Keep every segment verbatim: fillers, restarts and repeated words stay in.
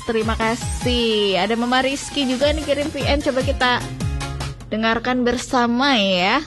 terima kasih. Ada Mama Rizky juga nih kirim V N, coba kita dengarkan bersama ya.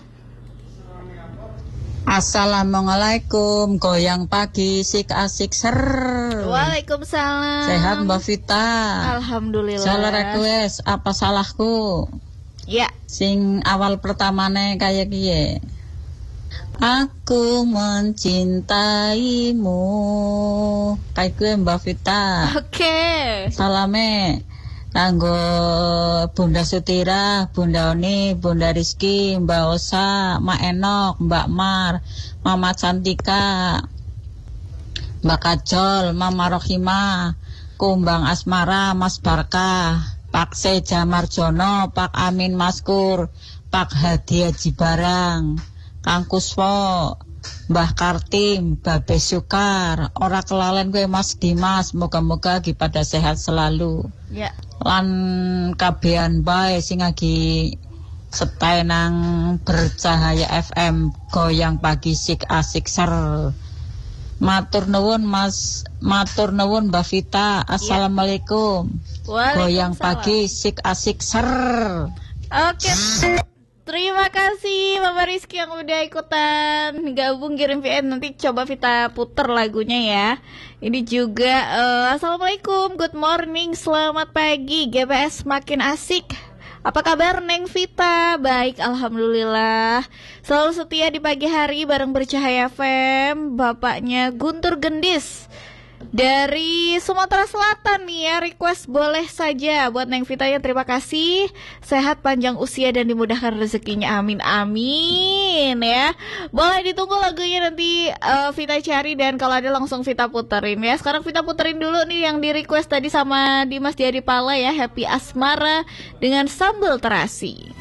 Assalamualaikum, goyang pagi, sik asik ser. Waalaikumsalam. Sehat Mbak Vita? Alhamdulillah. Salah request, apa salahku? Ya. Sing awal pertamane kayak kiye. Aku mencintaimu. Kayak gue Mbak Vita. Oke. Okay. Salame kanggo Bunda Sutira, Bunda Oni, Bunda Rizky, Mbak Osa, Mak Enok, Mbak Mar, Mama Cantika, Mbak Kajol, Mama Rohima, Kumbang Asmara, Mas Barkah, Pak Seja Marjono, Pak Amin Maskur, Pak Hadi Haji Barang, Kang Kuswo, Mbah Kartim, Babe Sukar, ora kelalen gue Mas Dimas, moga-moga lagi pada sehat selalu. Ya. Lan kabehan bae sing lagi stay nang Bercahaya F M, goyang pagi sik asik ser. Matur nuwun Mas, matur nuwun Mbak Vita. Assalamualaikum. Ya. Goyang pagi sik asik ser. Oke. Terima kasih Mama Rizky yang udah ikutan gabung kirim V N. Nanti coba Vita puter lagunya ya. Ini juga uh, Assalamualaikum, good morning, selamat pagi, G P S makin asik. Apa kabar Neng Vita? Baik, Alhamdulillah. Selalu setia di pagi hari bareng Bercahaya F M. Bapaknya Guntur Gendis dari Sumatera Selatan nih ya, request boleh saja buat Neng Vita ya. Terima kasih, sehat panjang usia dan dimudahkan rezekinya, amin amin ya. Boleh ditunggu lagunya nanti uh, Vita cari dan kalau ada langsung Vita puterin ya. Sekarang Vita puterin dulu nih yang di request tadi sama Dimas Diadi Pala ya, Happy Asmara dengan Sambal Terasi.